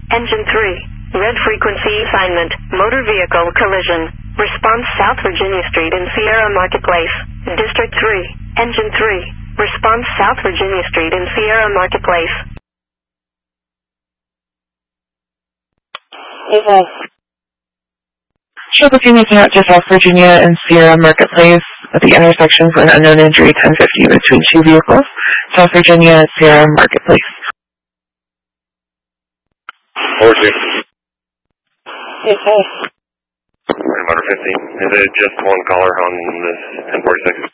Engine 3. Red frequency assignment. Motor vehicle collision. Response South Virginia Street in Sierra Marketplace. District 3. Engine 3. Response South Virginia Street in Sierra Marketplace. Okay. Triple T making out to South Virginia and Sierra Marketplace at the intersection for an unknown injury 1050 between two vehicles. South Virginia and Sierra Marketplace. Orgy. Okay. Motor 15. Is it just one caller on this 1046?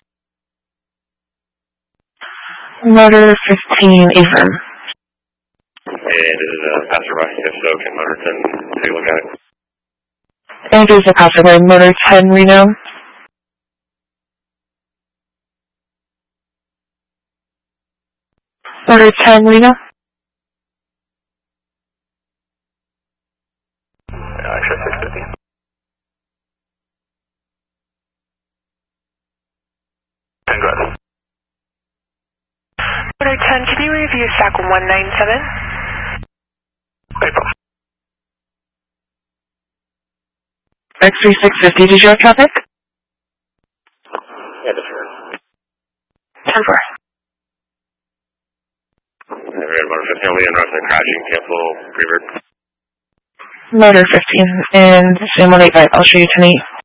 Motor 15, affirm. And is it a passerby? If so, can Motor 10 take a look at it? And there's a passerby, Motor 10, Reno. Motor 10, Reno. Sure, 650. Congrats. Motor 10, can you review SAC 197? April. X-ray 650, did you have traffic? Yeah, defer. 10-4. Motor 15 will be in Russia, crashing, cancel, revert. Motor 15, and Sam 185, I'll show you tonight.